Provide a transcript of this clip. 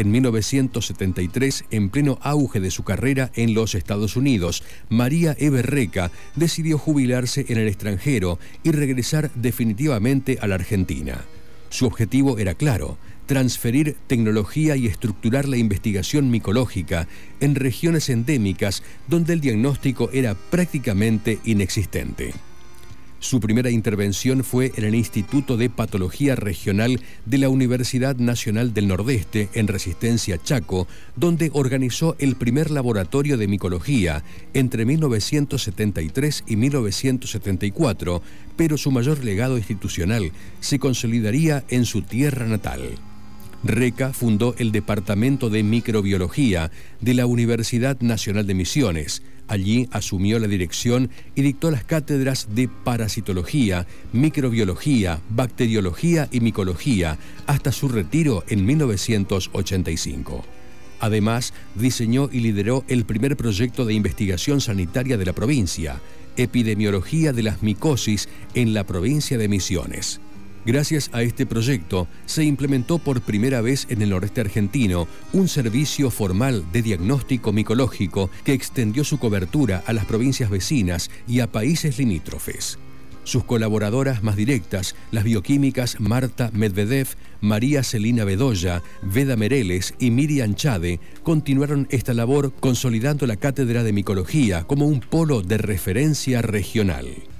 En 1973, en pleno auge de su carrera en los Estados Unidos, María Eve Reca decidió jubilarse en el extranjero y regresar definitivamente a la Argentina. Su objetivo era claro: transferir tecnología y estructurar la investigación micológica en regiones endémicas donde el diagnóstico era prácticamente inexistente. Su primera intervención fue en el Instituto de Patología Regional de la Universidad Nacional del Nordeste, en Resistencia, Chaco, donde organizó el primer laboratorio de micología entre 1973 y 1974, pero su mayor legado institucional se consolidaría en su tierra natal. Reca fundó el Departamento de Microbiología de la Universidad Nacional de Misiones. Allí asumió la dirección y dictó las cátedras de parasitología, microbiología, bacteriología y micología hasta su retiro en 1985. Además, diseñó y lideró el primer proyecto de investigación sanitaria de la provincia, Epidemiología de las Micosis en la provincia de Misiones. Gracias a este proyecto, se implementó por primera vez en el noreste argentino un servicio formal de diagnóstico micológico que extendió su cobertura a las provincias vecinas y a países limítrofes. Sus colaboradoras más directas, las bioquímicas Marta Medvedev, María Celina Bedoya, Veda Mereles y Miriam Chade, continuaron esta labor consolidando la cátedra de micología como un polo de referencia regional.